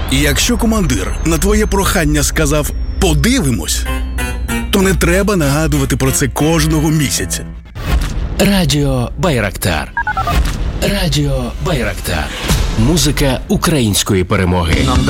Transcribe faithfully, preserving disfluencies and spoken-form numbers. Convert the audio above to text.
І якщо командир на твоє прохання сказав «подивимось», то не треба нагадувати про це кожного місяця. Радіо Байрактар. Радіо Байрактар. Музика української перемоги.